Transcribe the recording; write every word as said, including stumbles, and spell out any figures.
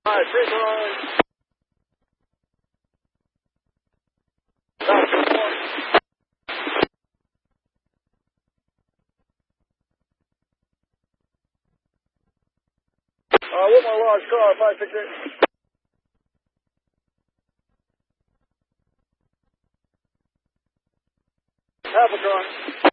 All right, three Ferrari. Stop, two more. Uh, one more large car, five six eight. Half a car.